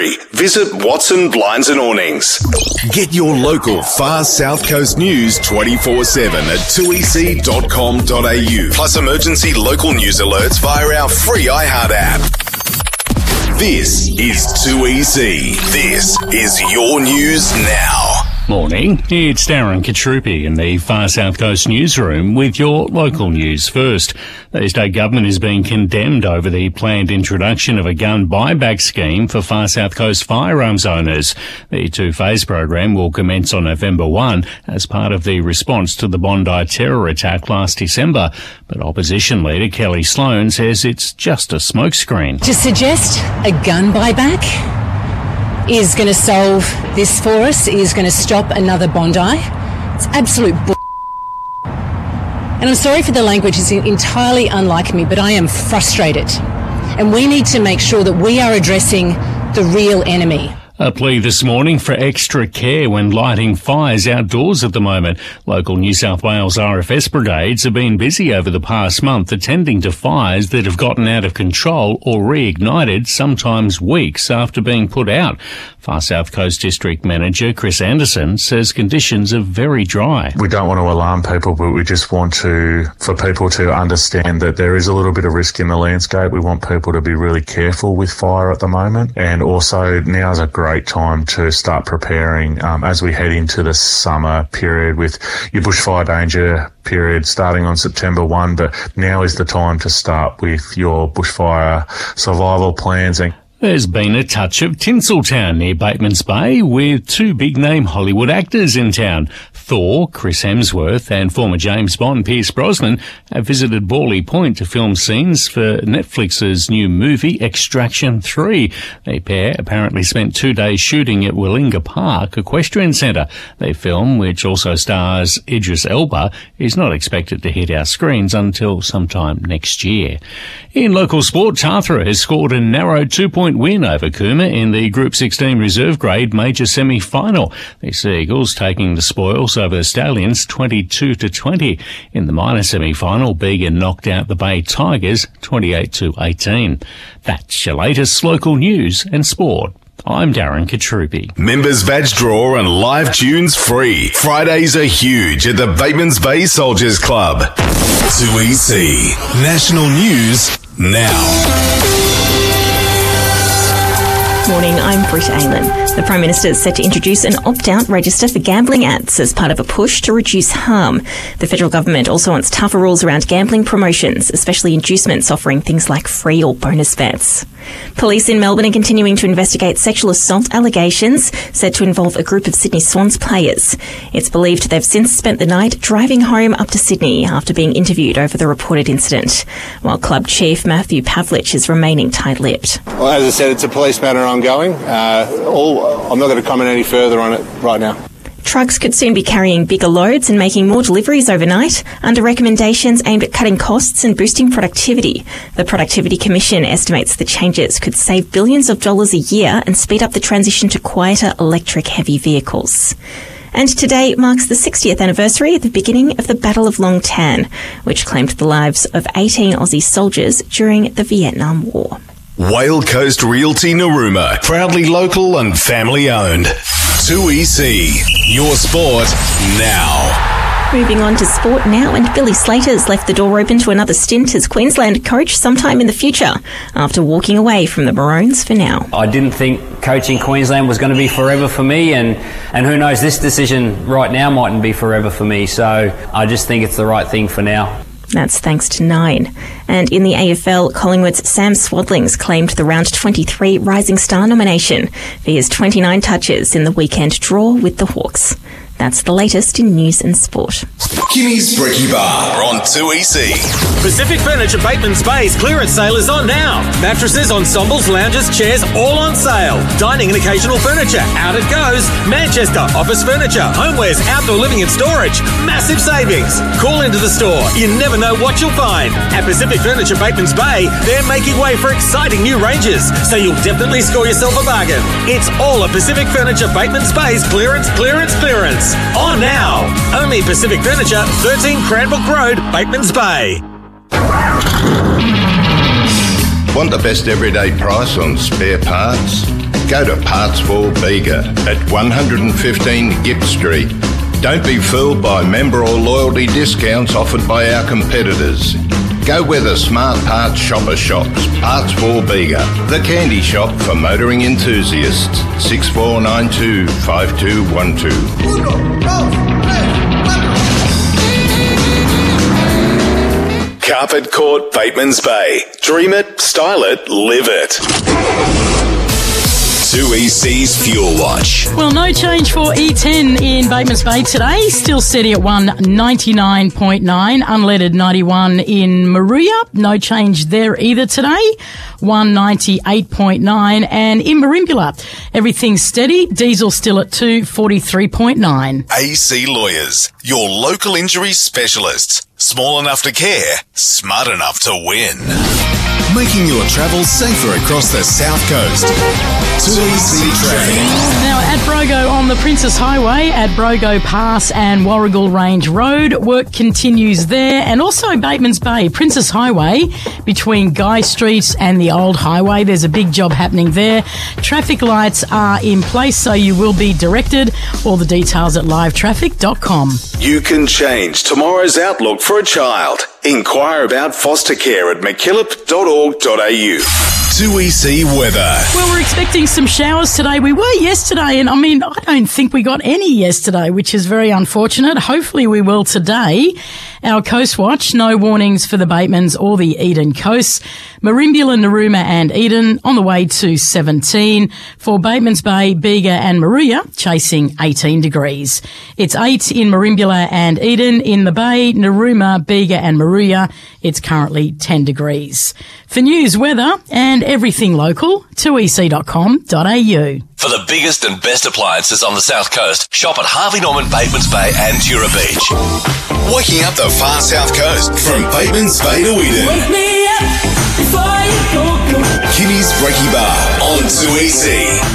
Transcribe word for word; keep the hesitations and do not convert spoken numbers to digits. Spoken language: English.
Visit Watson Blinds and Awnings. Get your local Far South Coast news twenty-four seven at two e c dot com dot a u. Plus emergency local news alerts via our free iHeart app. This is two E C. This is your news now. Morning, it's Darren Katrupi in the Far South Coast newsroom with your local news first. The state government is being condemned over the planned introduction of a gun buyback scheme for Far South Coast firearms owners. The two-phase program will commence on November first as part of the response to the Bondi terror attack last December. But opposition leader Kelly Sloan says it's just a smokescreen. To suggest a gun buyback is going to solve this for us, is going to stop another Bondi. It's absolute bull. And I'm sorry for the language, it's entirely unlike me, but I am frustrated. And we need to make sure that we are addressing the real enemy. A plea this morning for extra care when lighting fires outdoors at the moment. Local New South Wales R F S brigades have been busy over the past month attending to fires that have gotten out of control or reignited, sometimes weeks after being put out. Far South Coast District Manager Chris Anderson says conditions are very dry. We don't want to alarm people, but we just want to, for people to understand that there is a little bit of risk in the landscape. We want people to be really careful with fire at the moment, and also now's a great time to start preparing um, as we head into the summer period with your bushfire danger period starting on September first, but now is the time to start with your bushfire survival plans. And there's been a touch of Tinseltown near Batemans Bay with two big-name Hollywood actors in town. Thor, Chris Hemsworth, and former James Bond Pierce Brosnan have visited Borley Point to film scenes for Netflix's new movie Extraction three. The pair apparently spent two days shooting at Willinga Park Equestrian Centre. Their film, which also stars Idris Elba, is not expected to hit our screens until sometime next year. In local sport, Tathra has scored a narrow two-point win over Cooma in the Group sixteen reserve grade major semi-final. The Seagulls taking the spoils over the Stallions twenty-two to twenty. In the minor semi-final, Bega knocked out the Bay Tigers twenty-eight to eighteen. That's your latest local news and sport. I'm Darren Katrupi. Members badge draw and live tunes free. Fridays are huge at the Batemans Bay Soldiers Club. two E C. National News now. Morning, I'm Britt Aylan. The Prime Minister is set to introduce an opt-out register for gambling ads as part of a push to reduce harm. The federal government also wants tougher rules around gambling promotions, especially inducements offering things like free or bonus bets. Police in Melbourne are continuing to investigate sexual assault allegations said to involve a group of Sydney Swans players. It's believed they've since spent the night driving home up to Sydney after being interviewed over the reported incident, while club chief Matthew Pavlich is remaining tight-lipped. Well, as I said, it's a police matter ongoing. Uh, all, I'm not going to comment any further on it right now. Trucks could soon be carrying bigger loads and making more deliveries overnight under recommendations aimed at cutting costs and boosting productivity. The Productivity Commission estimates the changes could save billions of dollars a year and speed up the transition to quieter electric heavy vehicles. And today marks the sixtieth anniversary of the beginning of the Battle of Long Tan, which claimed the lives of eighteen Aussie soldiers during the Vietnam War. Whale Coast Realty Narooma, proudly local and family owned. two E C, your sport now. Moving on to sport now, and Billy Slater's left the door open to another stint as Queensland coach sometime in the future after walking away from the Maroons for now. I didn't think coaching Queensland was going to be forever for me, and, and who knows, this decision right now mightn't be forever for me, so I just think it's the right thing for now. That's thanks to Nine. And in the A F L, Collingwood's Sam Swadlings claimed the round twenty-three Rising Star nomination for his twenty-nine touches in the weekend draw with the Hawks. That's the latest in news and sport. Kimmy's Brekkie Bar on two E C. Pacific Furniture Batemans Bay's clearance sale is on now. Mattresses, ensembles, lounges, chairs, all on sale. Dining and occasional furniture, out it goes. Manchester, office furniture, homewares, outdoor living and storage. Massive savings. Call into the store. You never know what you'll find. At Pacific Furniture Batemans Bay, they're making way for exciting new ranges, so you'll definitely score yourself a bargain. It's all at Pacific Furniture Batemans Bay's clearance, clearance, clearance. On now. Only Pacific Furniture, thirteen Cranbrook Road, Batemans Bay. Want the best everyday price on spare parts? go to Parts for Bega at one fifteen Gipp Street. Don't be fooled by member or loyalty discounts offered by our competitors. Go where the smart parts shopper shops. Parts for Bega, the candy shop for motoring enthusiasts. six four nine two, five two one two. Carpet Court, Batemans Bay. Dream it, style it, live it. two E C's Fuel Watch. Well, no change for E ten in Batemans Bay today. Still steady at one ninety-nine point nine. Unleaded ninety-one in Maruya. No change there either today. one ninety-eight point nine. And in Merimbula, everything's steady. Diesel still at two forty-three point nine. A C Lawyers, your local injury specialists. Small enough to care, smart enough to win. Making your travel safer across the South Coast. two E C Traffic. Now at Brogo on the Princess Highway, at Brogo Pass and Warrigal Range Road, work continues there. And also Batemans Bay, Princess Highway, between Guy Street and the Old Highway. There's a big job happening there. Traffic lights are in place, so you will be directed. All the details at live traffic dot com. You can change tomorrow's outlook for a child. Inquire about foster care at mckillop dot org dot a u. two E C weather. Well, we're expecting some showers today. We were yesterday, and I mean, I don't think we got any yesterday, which is very unfortunate. Hopefully we will today. Our Coast Watch, no warnings for the Batemans or the Eden Coast. Merimbula, Narooma and Eden on the way to seventeen. For Batemans Bay, Bega and Maruya, chasing eighteen degrees. It's eight in Merimbula and Eden. In the Bay, Narooma, Bega and Maruya, it's currently ten degrees. For news, weather and everything local, two E C dot com dot a u. For the biggest and best appliances on the South Coast, shop at Harvey Norman, Batemans Bay and Tura Beach. Waking up the far South Coast from Batemans Bay to Eden. Wake me up before you go, go. Kimmy's Brekkie Bar on two E C.